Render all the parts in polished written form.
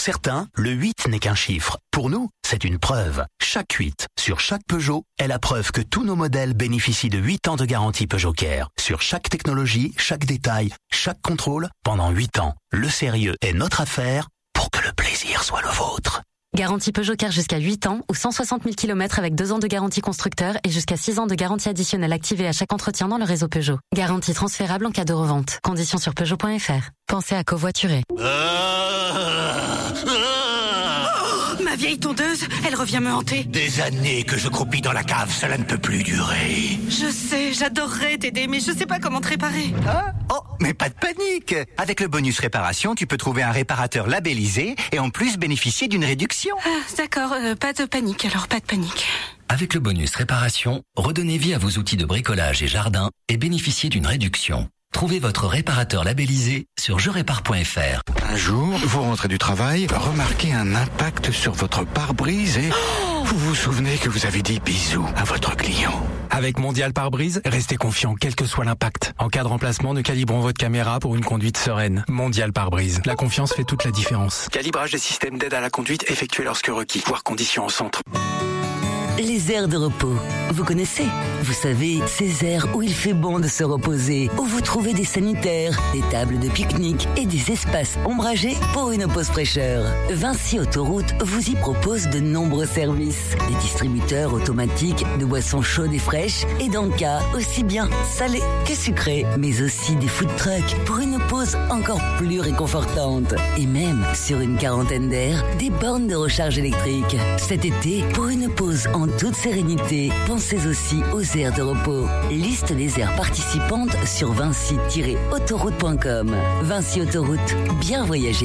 certains, le 8 n'est qu'un chiffre. Pour nous, c'est une preuve. Chaque 8 sur chaque Peugeot est la preuve que tous nos modèles bénéficient de 8 ans de garantie Peugeot Care. Sur chaque technologie, chaque détail, chaque contrôle, pendant 8 ans. Le sérieux est notre affaire pour que le plaisir soit le vôtre. Garantie Peugeot Care jusqu'à 8 ans ou 160 000 km avec 2 ans de garantie constructeur et jusqu'à 6 ans de garantie additionnelle activée à chaque entretien dans le réseau Peugeot. Garantie transférable en cas de revente. Conditions sur Peugeot.fr. Pensez à covoiturer. Ma vieille tondeuse, elle revient me hanter. Des années que je croupis dans la cave, cela ne peut plus durer. Je sais, j'adorerais t'aider, mais je sais pas comment te réparer. Ah, oh, mais pas de panique. Avec le bonus réparation, tu peux trouver un réparateur labellisé et en plus bénéficier d'une réduction. Ah, d'accord, pas de panique, alors pas de panique. Avec le bonus réparation, redonnez vie à vos outils de bricolage et jardin et bénéficiez d'une réduction. Trouvez votre réparateur labellisé sur jerépare.fr. Un jour, vous rentrez du travail, remarquez un impact sur votre pare-brise et vous vous souvenez que vous avez dit bisous à votre client. Avec Mondial Pare-Brise, restez confiant quel que soit l'impact. En cas de remplacement, nous calibrons votre caméra pour une conduite sereine. Mondial Pare-Brise. La confiance fait toute la différence. Calibrage des systèmes d'aide à la conduite effectué lorsque requis. Voir conditions en centre. Les aires de repos. Vous connaissez? Vous savez, ces aires où il fait bon de se reposer, où vous trouvez des sanitaires, des tables de pique-nique et des espaces ombragés pour une pause fraîcheur. Vinci Autoroute vous y propose de nombreux services. Des distributeurs automatiques de boissons chaudes et fraîches et d'encas aussi bien salées que sucrées, mais aussi des food trucks pour une pause encore plus réconfortante. Et même, sur une quarantaine d'aires, des bornes de recharge électrique. Cet été, pour une pause en toute sérénité, pensez aussi aux aires de repos. Liste des aires participantes sur vinci-autoroute.com. Vinci Autoroute, bien voyager.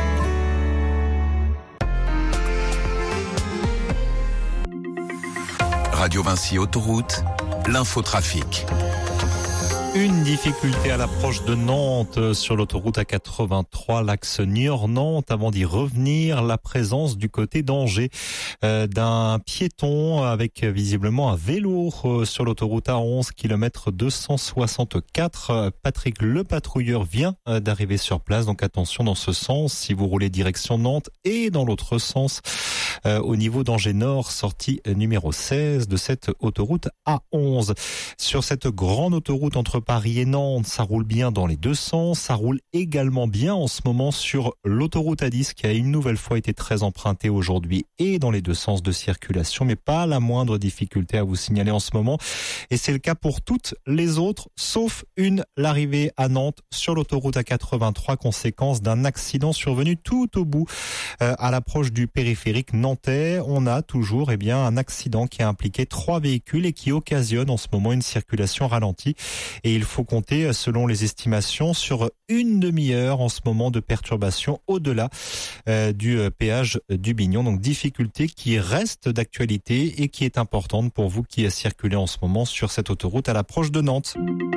Radio Vinci Autoroute, l'infotrafic. Une difficulté à l'approche de Nantes sur l'autoroute A83, l'axe Niort-Nantes. Avant d'y revenir, la présence du côté d'Angers d'un piéton avec visiblement un vélo sur l'autoroute A11, kilomètre 264. Patrick le patrouilleur vient d'arriver sur place, donc attention dans ce sens si vous roulez direction Nantes et dans l'autre sens au niveau d'Angers Nord, sortie numéro 16 de cette autoroute A11. Sur cette grande autoroute entre Paris et Nantes, ça roule bien dans les deux sens. Ça roule également bien en ce moment sur l'autoroute A10 qui a une nouvelle fois été très empruntée aujourd'hui et dans les deux sens de circulation, mais pas la moindre difficulté à vous signaler en ce moment. Et c'est le cas pour toutes les autres, sauf une, l'arrivée à Nantes sur l'autoroute A83, conséquence d'un accident survenu tout au bout à l'approche du périphérique nantais. On a toujours un accident qui a impliqué 3 véhicules et qui occasionne en ce moment une circulation ralentie. Et il faut compter, selon les estimations, sur une demi-heure en ce moment de perturbation au-delà du péage du Bignon. Donc difficulté qui reste d'actualité et qui est importante pour vous qui circulez en ce moment sur cette autoroute à l'approche de Nantes.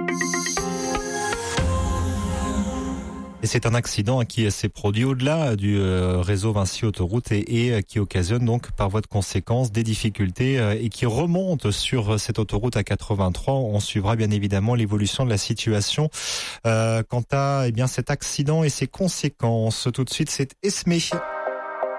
Et c'est un accident qui s'est produit au-delà du réseau Vinci Autoroute et qui occasionne donc par voie de conséquence des difficultés et qui remonte sur cette autoroute A83. On suivra bien évidemment l'évolution de la situation quant à cet accident et ses conséquences. Tout de suite, c'est Esmé.